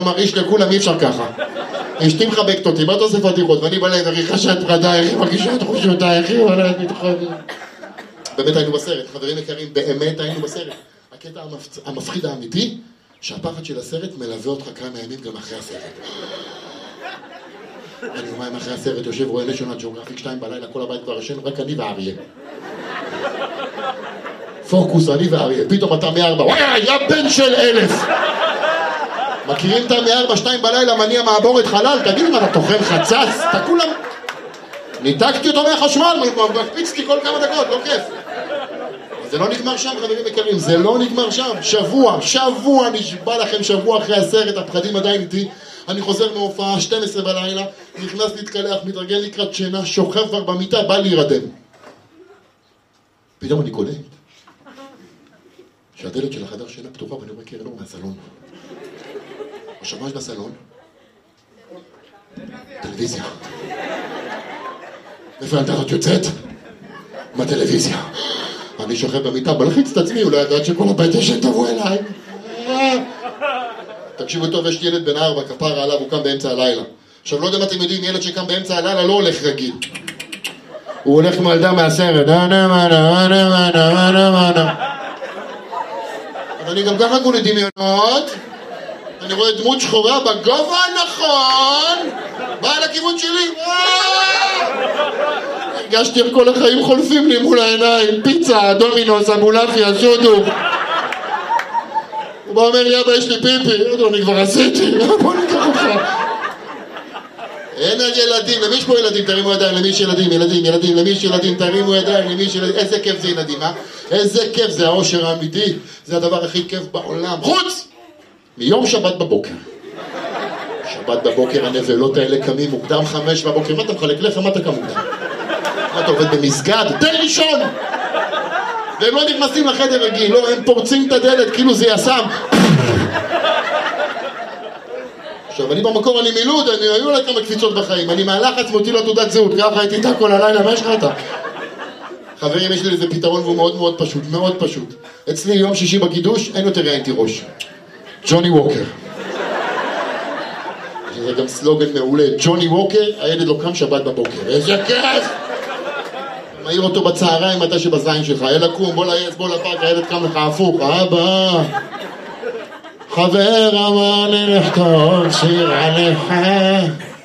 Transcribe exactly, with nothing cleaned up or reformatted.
מרעיש לכולם, אי אפשר ככה. אשתי מחבקת אותי, מה אתה עושה פתיחות? ואני בא להם, ריחשת פרדה, איך היא מרגישה את חושיותיי, איך היא עולה את מתחוני. באמת היינו בסרט, חברים יקרים, באמת היינו בסרט. הקטע המפחיד האמיתי, שהפחד של הסרט מלווה אותך כמה ימים גם אחרי הסרט. אני יומיים אחרי הסרט יושב רואה נשיונל ג'אוגרפיק שתיים בלילה, כל הבית כבר ישן, רק אני ואריה. פוקוס, אני ואריה, פתאום אתה מארבע, וואי, יא בן של אלף! מכירים את מארבע, שתיים בלילה, מניע מעבורת חלל, תגיד מה, אתה תוכל חצץ? אתה כולם... ניתקתי אותו מהחשמל, מקפיצתי כל כמה דקות, לא כיף. זה לא נגמר שם, חברים יקרים, זה לא נגמר שם. שבוע, שבוע, נשבע לכם שבוע אחרי הסרט, הפחדים עדיין איתי. אני חוזר מהופעה, שתים עשרה בלילה, נכנס להתקלח, מתרגל לקראת שינה, שוכב כבר במיטה, בא להירדם. פתאום אני קולט שהדלת של החדר שינה פתוחה, ואני רואה קרן אור מהסלון. עכשיו מה יש בסלון? טלוויזיה. איפה האנטנות יוצאת? מהטלוויזיה. אני שוכב במיטה, בלחיץ את עצמי, אולי ידעת שכל הבית ישן תבוא אליי. תקשיבו טוב, יש ילד בן ארבע, כפרה עליו, הוא קם באמצע הלילה. עכשיו לא יודע אם אתם יודעים, ילד שקם באמצע הלילה לא הולך רגיל. הוא הולך כמו ילדה מהסרט. אבל אני גם ככה כולי דמיונות. אני רואה דמות שחורה בגובה הנכון, באה לכיוון שלי. הרגשתי איך כל החיים חולפים לי מול העיניים, פיצה, דומינוס, אמבולפיה, שודו. הוא בא אומר לי, אבא, יש לי פיפי. אני כבר עשיתי, בוא ניקח אותך. אין על ילדים, למי יש פה ילדים? תרימו ידיים, למי יש ילדים, ילדים, ילדים, למי יש ילדים, תרימו ידיים, למי יש ילדים. איזה כיף זה ילדים, אה? איזה כיף, זה האושר האמיתי, זה הדבר הכי כיף בעולם. חוץ! מיום שבת בבוקר. שבת בבוקר הנבלות האלה קמים מוקדם חמש בבוקר. מה אתה מחלק לך? מה אתה קם מוקדם? מה אתה עובד במסגד? תן לישון! והם לא נכנסים לחדר רגיל, לא, הם פורצים את הדלת כאילו זה יסם. עכשיו, אני במקור, אני מילוד, אני היו לה כמה קפיצות בחיים. אני מהלחץ מוציא לו תעודת זהות, ככה הייתי איתה כל הלילה, מה יש לך אתה? חברים, יש לי איזה פתרון והוא מאוד מאוד פשוט, מאוד פשוט. אצלי יום שישי בקידוש, אין יותר ראיינתי ראש. ג'וני ווקר. זה גם סלוגן מעולה. ג'וני ווקר, הילד לא קם שבת בבוקר. איזה כיף! מעיר אותו בצהריים מתי שבזין שלך. אלה קום, בוא לעץ, בוא לפאק, הילד קם לך הפוך. אבא! חבר אמר לי לכתוב שיר עליך